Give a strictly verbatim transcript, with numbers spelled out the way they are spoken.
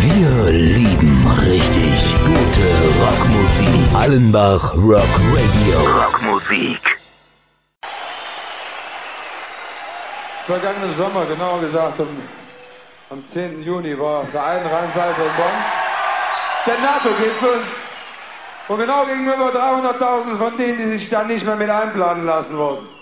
Wir lieben richtig gute Rockmusik. Allenbach Rock Radio. Rockmusik. Vergangenen Sommer, genauer gesagt am, am zehnten Juni, war auf der einen Rheinseite in Bonn der NATO-Gipfel. Und genau gegenüber dreihunderttausend von denen, die sich dann nicht mehr mit einplanen lassen wollten.